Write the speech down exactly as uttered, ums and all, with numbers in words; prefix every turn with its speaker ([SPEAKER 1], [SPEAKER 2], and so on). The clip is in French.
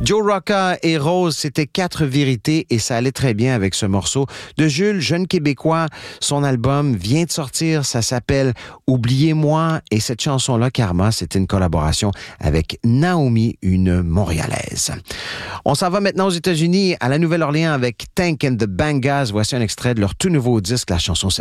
[SPEAKER 1] Joe Rocca et Rose, c'était quatre vérités et ça allait très bien avec ce morceau de Jules, jeune Québécois. Son album vient de sortir, ça s'appelle Oubliez-moi et cette chanson-là, Karma, c'était une collaboration avec Naomi, une Montréalaise. On s'en va maintenant aux États-Unis, à la Nouvelle-Orléans avec Tank and the Bangas. Voici un extrait de leur tout nouveau disque, la chanson s'appelle